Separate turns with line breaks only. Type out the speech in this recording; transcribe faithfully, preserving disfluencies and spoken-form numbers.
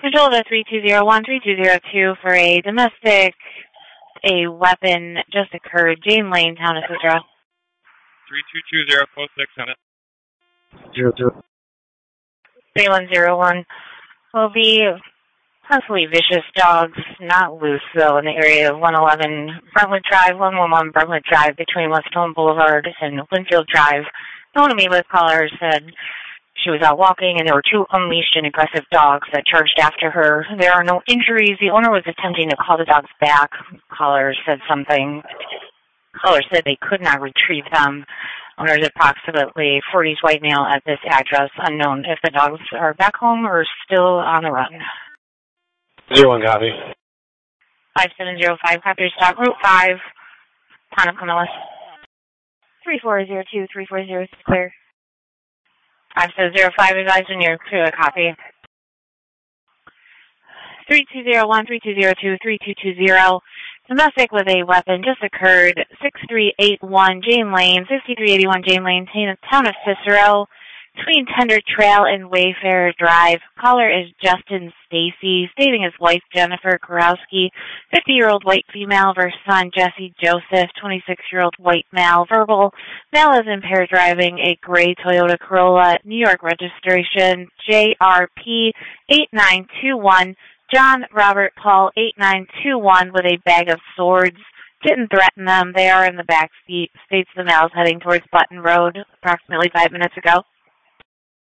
Control to three two zero one, three two zero two for a domestic. A weapon just occurred. Jane Lane, Town of Cicero.
three two two zero, code six, Senate.
Zero, zero.
three one zero one will be possibly vicious dogs, not loose, though, in the area of one eleven Brentwood Drive, one one one Brentwood Drive, between West Home Boulevard and Winfield Drive. No one to meet with caller said she was out walking, and there were two unleashed and aggressive dogs that charged after her. There are no injuries. The owner was attempting to call the dogs back. Caller said something. Caller said they could not retrieve them. Owner is approximately forties white male at this address. Unknown if the dogs are back home or still on the run.
Zero one copy.
five seven zero five, copy stock, Route five, Town of Camillus. three four zero two, three four zero, clear. five seven zero five, advised when you're clear, copy. three two zero one, three two zero two, three two two zero. Domestic with a weapon just occurred. six three eight one Jane Lane, fifty-three eighty-one Jane Lane, Town of Cicero, between Tender Trail and Wayfarer Drive. Caller is Justin Stacy, stating his wife Jennifer Kurowski, fifty-year-old white female, versus son Jesse Joseph, twenty-six-year-old white male. Verbal, male is impaired driving a gray Toyota Corolla, New York registration, J R P eight nine two one. John Robert Paul eight nine two one with a bag of swords. Didn't threaten them. They are in the back seat. States the male is heading towards Button Road approximately five minutes ago.